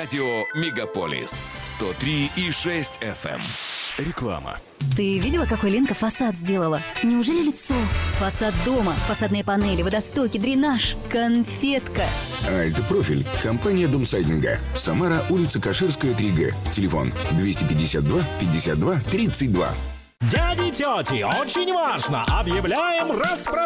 Радио «Мегаполис» 103,6 FM. Реклама. Ты видела, какой Ленка фасад сделала? Неужели лицо? Фасад дома, фасадные панели, водостоки, дренаж. Конфетка. Альтпрофиль. Компания Домсайдинга. Самара, улица Каширская, 3Г. Телефон 252 52 32. Дяди, тети, очень важно! Объявляем распродажу!